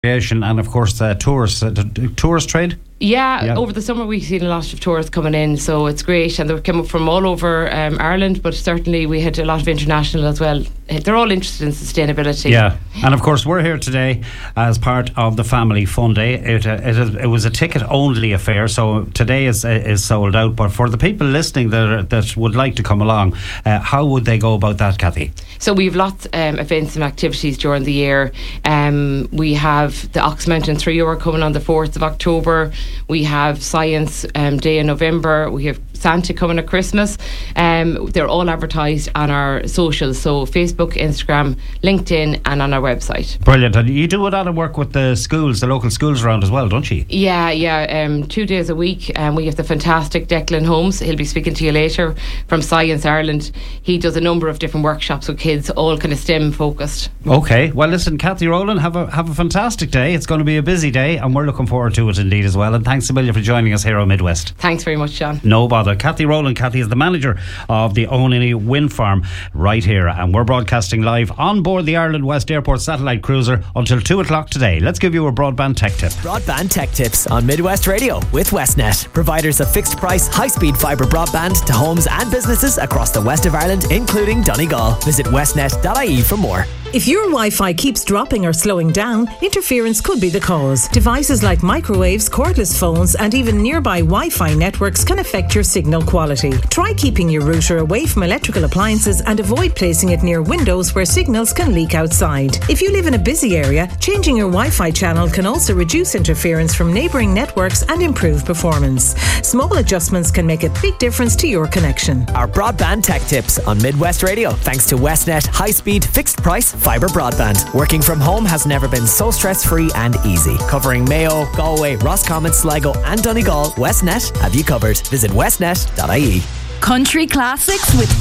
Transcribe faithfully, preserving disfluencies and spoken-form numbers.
and of course the tourist, uh, the tourist trade. Yeah, Yeah. over the summer we've seen a lot of tourists coming in, so it's great, and they came up from all over um, Ireland, but certainly we had a lot of international as well. They're all interested in sustainability. Yeah, and of course we're here today as part of the Family Fun Day. It uh, it, is, it was a ticket only affair, so today is uh, is sold out. But for the people listening that are, that would like to come along, uh, how would they go about that, Kathy? So we've lots of um, events and activities during the year. Um, we have the Ox Mountain three Hour coming on the fourth of October. We have Science um, Day in November. We have Santa coming at Christmas. Um, they're all advertised on our socials, so Facebook, Instagram, LinkedIn, and on our website. Brilliant. And you do a lot of work with the schools, the local schools around as well, don't you? Yeah, yeah. Um, two days a week. Um, we have the fantastic Declan Holmes. He'll be speaking to you later from Science Ireland. He does a number of different workshops with kids, all kind of STEM focused. Okay. Well, listen, Kathy Rowland, have a have a fantastic day. It's going to be a busy day, and we're looking forward to it indeed as well. And thanks a million for joining us here on Midwest. Thanks very much, John. No bother. Kathy Rowland. Kathy is the manager of the Onany Wind Farm right here, and we're broadcasting live on board the Ireland West Airport satellite cruiser until two o'clock today. Let's give you a broadband tech tip. Broadband tech tips on Midwest Radio with Westnet, providers of fixed price, high speed fibre broadband to homes and businesses across the west of Ireland, including Donegal. Visit westnet dot I E for more. If your Wi-Fi keeps dropping or slowing down, interference could be the cause. Devices like microwaves, cordless phones, and even nearby Wi-Fi networks can affect your signal quality. Try keeping your router away from electrical appliances and avoid placing it near windows where signals can leak outside. If you live in a busy area, changing your Wi-Fi channel can also reduce interference from neighbouring networks and improve performance. Small adjustments can make a big difference to your connection. Our broadband tech tips on Midwest Radio, thanks to Westnet high-speed, fixed-price fibre broadband. Working from home has never been so stress-free and easy. Covering Mayo, Galway, Roscommon, Sligo and Donegal, Westnet have you covered. Visit westnet dot I E. Country classics with